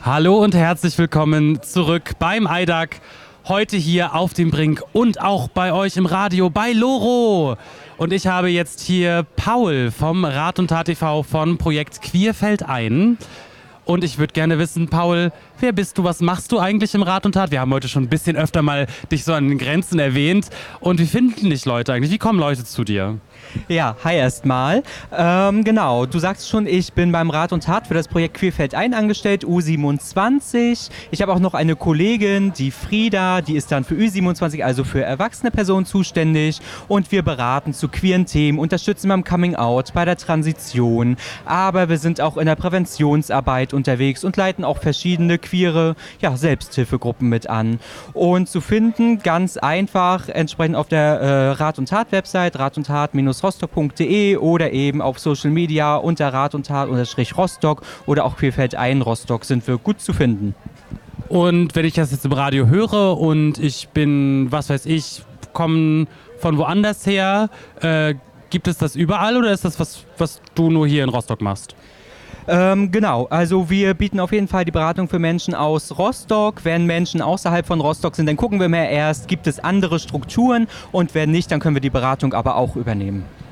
Hallo und herzlich willkommen zurück beim IDAG. Heute hier auf dem Brink und auch bei euch im Radio bei Loro. Und ich habe jetzt hier Paul vom Rat und Tat TV von Projekt Queer fällt ein. Und ich würde gerne wissen, Paul, wer bist du, was machst du eigentlich im Rat und Tat? Wir haben heute schon ein bisschen öfter mal dich so an den Grenzen erwähnt. Und wie finden dich Leute eigentlich? Wie kommen Leute zu dir? Ja, hi erstmal. Genau, du sagst schon, ich bin beim Rat und Tat für das Projekt Queer fällt ein angestellt, U27. Ich habe auch noch eine Kollegin, die Frieda, die ist dann für Ü27, also für erwachsene Personen zuständig. Und wir beraten zu queeren Themen, unterstützen beim Coming Out, bei der Transition. Aber wir sind auch in der Präventionsarbeit unterwegs und leiten auch verschiedene queere Selbsthilfegruppen mit an. Und zu finden, ganz einfach, entsprechend auf der Rat und Tat Website, ratundtat-rostock.de oder eben auf Social Media unter Rat und Tat _Rostock oder auch Queer fällt ein Rostock sind wir gut zu finden. Und wenn ich das jetzt im Radio höre und ich bin, was weiß ich, komme von woanders her, gibt es das überall oder ist das was du nur hier in Rostock machst? Genau, also wir bieten auf jeden Fall die Beratung für Menschen aus Rostock. Wenn Menschen außerhalb von Rostock sind, dann gucken wir mal erst, gibt es andere Strukturen und wenn nicht, dann können wir die Beratung aber auch übernehmen.